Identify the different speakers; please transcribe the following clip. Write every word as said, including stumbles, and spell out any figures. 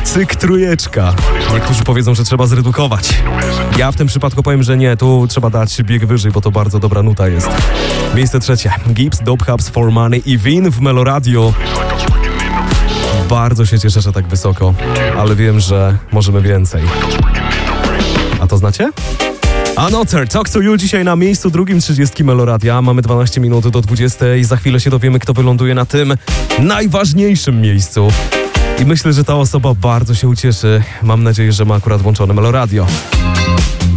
Speaker 1: cyk trójeczka. Niektórzy powiedzą, że trzeba zredukować. Ja w tym przypadku powiem, że nie, tu trzeba dać bieg wyżej, bo to bardzo dobra nuta jest. Miejsce trzecie. Gibbs, Dope Hubs, For Money i Vin w Meloradio. Bardzo się cieszę, że tak wysoko, ale wiem, że możemy więcej. A to znacie? Another, Talk to You dzisiaj na miejscu drugim trzydziestki Meloradia. Mamy dwanaście minut do dwudziestej. Za chwilę się dowiemy, kto wyląduje na tym najważniejszym miejscu. I myślę, że ta osoba bardzo się ucieszy. Mam nadzieję, że ma akurat włączone Meloradio.